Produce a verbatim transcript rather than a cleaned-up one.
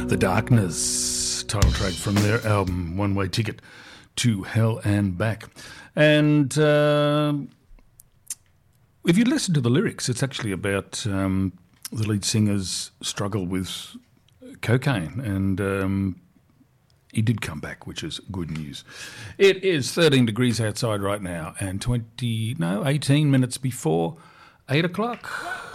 The Darkness, title track from their album One Way Ticket to Hell and Back. And uh, if you listen to the lyrics, it's actually about um, the lead singer's struggle with cocaine, and um, he did come back, which is good news. It is thirteen degrees outside right now, and twenty, no, eighteen minutes before eight o'clock.